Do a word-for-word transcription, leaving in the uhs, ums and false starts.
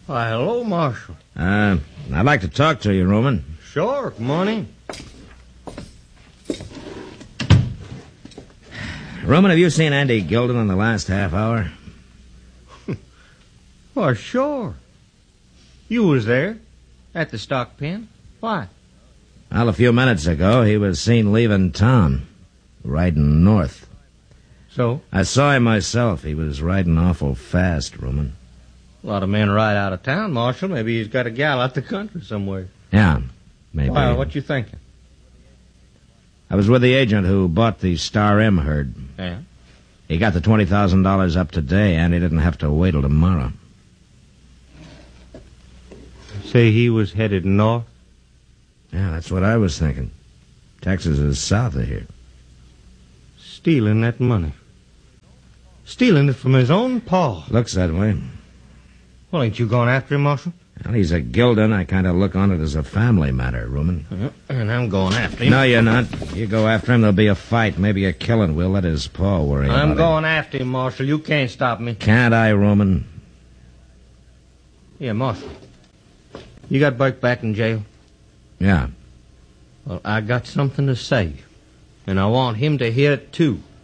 Why, hello, Marshal. Uh, I'd like to talk to you, Roman. Sure, come on in. Roman, have you seen Andy Gilden in the last half hour? Why, sure. You was there, at the stock pen. Why? Well, a few minutes ago, he was seen leaving town, riding north. So? I saw him myself. He was riding awful fast, Roman. A lot of men ride out of town, Marshal. Maybe he's got a gal out the country somewhere. Yeah, maybe. Why, what you thinking? I was with the agent who bought the Star M herd. Yeah? He got the twenty thousand dollars up today, and he didn't have to wait till tomorrow. Say he was headed north? Yeah, that's what I was thinking. Texas is south of here. Stealing that money. Stealing it from his own pa. Looks that way. Well, ain't you going after him, Marshal? Well, he's a Gilden. I kind of look on it as a family matter, Roman. Uh, and I'm going after him. No, you're not. You go after him, there'll be a fight, maybe a killing. We'll let his pa worry about it. I'm going after him, Marshal. You can't stop me. Can't I, Roman? Yeah, Marshal. You got Burke back in jail? Yeah. Well, I got something to say. And I want him to hear it, too.